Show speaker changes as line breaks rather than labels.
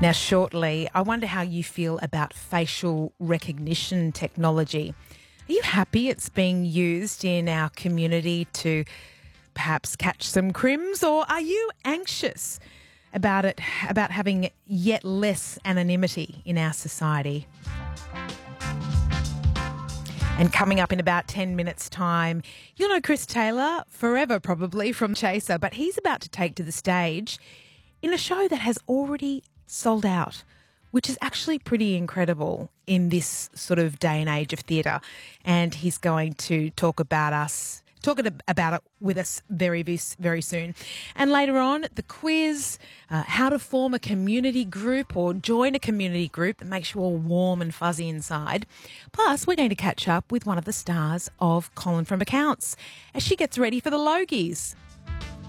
Now, shortly, I wonder how you feel about facial recognition technology. Are you happy it's being used in our community to perhaps catch some crims, or are you anxious about about having yet less anonymity in our society? And coming up in about 10 minutes' time, you'll know Chris Taylor forever probably from Chaser, but he's about to take to the stage in a show that has already sold out, which is actually pretty incredible in this sort of day and age of theatre. And he's going to talk about it with us very, very soon. And later on, the quiz, how to form a community group or join a community group that makes you all warm and fuzzy inside. Plus, we're going to catch up with one of the stars of Colin from Accounts as she gets ready for the Logies.